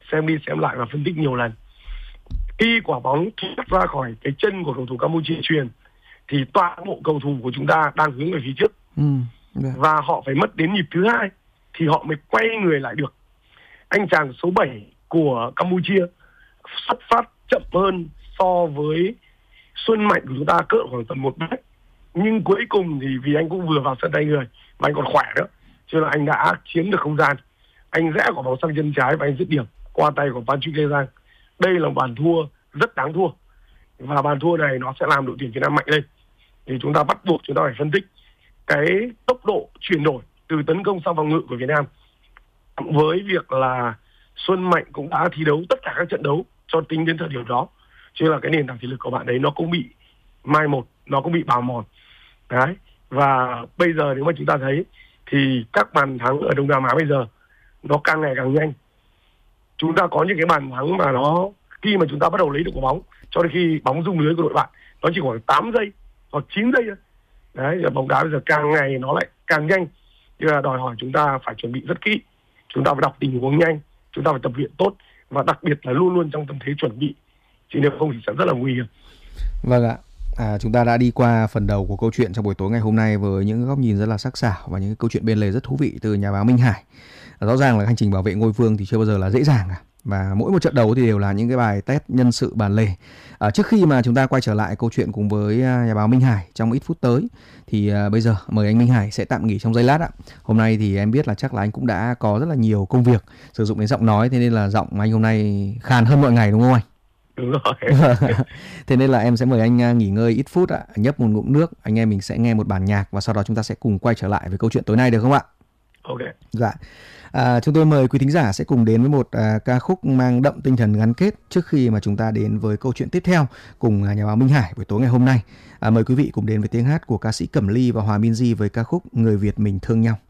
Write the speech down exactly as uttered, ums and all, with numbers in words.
xem đi xem lại và phân tích nhiều lần. Khi quả bóng thoát ra khỏi cái chân của cầu thủ Campuchia chuyền thì toàn bộ cầu thủ của chúng ta đang hướng về phía trước. Ừ. Yeah. Và họ phải mất đến nhịp thứ hai thì họ mới quay người lại được. Anh chàng số bảy của Campuchia xuất phát chậm hơn so với Xuân Mạnh của chúng ta cỡ khoảng tầm một mét. Nhưng cuối cùng thì vì anh cũng vừa vào sân tay người và anh còn khỏe nữa, cho nên là anh đã chiếm được không gian. Anh rẽ quả bóng sang chân trái và anh dứt điểm qua tay của Patrick Lê Giang. Đây là một bàn thua rất đáng thua. Và bàn thua này nó sẽ làm đội tuyển Việt Nam mạnh lên. Thì chúng ta bắt buộc chúng ta phải phân tích cái tốc độ chuyển đổi từ tấn công sang phòng ngự của Việt Nam. Với việc là Xuân Mạnh cũng đã thi đấu tất cả các trận đấu cho tính đến thời điểm đó, cho nên là cái nền tảng thể lực của bạn đấy nó cũng bị mai một, nó cũng bị bào mòn. Đấy. Và bây giờ nếu mà chúng ta thấy thì các bàn thắng ở Đông Nam Á bây giờ nó càng ngày càng nhanh. Chúng ta có những cái bàn thắng mà nó khi mà chúng ta bắt đầu lấy được quả bóng cho đến khi bóng rung lưới của đội bạn nó chỉ khoảng tám giây hoặc chín giây thôi. Đấy, bóng đá bây giờ càng ngày nó lại càng nhanh, thì là đòi hỏi chúng ta phải chuẩn bị rất kỹ. Chúng ta phải đọc tình huống nhanh, chúng ta phải tập luyện tốt và đặc biệt là luôn luôn trong tâm thế chuẩn bị, chứ nếu không thì sẽ rất là nguy hiểm. Vâng ạ. À, chúng ta đã đi qua phần đầu của câu chuyện trong buổi tối ngày hôm nay với những góc nhìn rất là sắc sảo và những câu chuyện bên lề rất thú vị từ nhà báo Minh Hải. À, rõ ràng là hành trình bảo vệ ngôi vương thì chưa bao giờ là dễ dàng cả. Và mỗi một trận đấu thì đều là những cái bài test nhân sự bản lề. À, trước khi mà chúng ta quay trở lại câu chuyện cùng với nhà báo Minh Hải trong ít phút tới thì à, bây giờ mời anh Minh Hải sẽ tạm nghỉ trong giây lát ạ. Hôm nay thì em biết là chắc là anh cũng đã có rất là nhiều công việc sử dụng đến giọng nói, thế nên là giọng anh hôm nay khàn hơn mọi ngày đúng không anh? Đúng rồi. Thế nên là em sẽ mời anh nghỉ ngơi ít phút ạ, nhấp một ngụm nước, anh em mình sẽ nghe một bản nhạc và sau đó chúng ta sẽ cùng quay trở lại với câu chuyện tối nay được không ạ? Ok. Dạ. À, chúng tôi mời quý thính giả sẽ cùng đến với một à, ca khúc mang đậm tinh thần gắn kết trước khi mà chúng ta đến với câu chuyện tiếp theo cùng à, nhà báo Minh Hải buổi tối ngày hôm nay. À, mời quý vị cùng đến với tiếng hát của ca sĩ Cẩm Ly và Hòa Minzy với ca khúc Người Việt Mình Thương Nhau.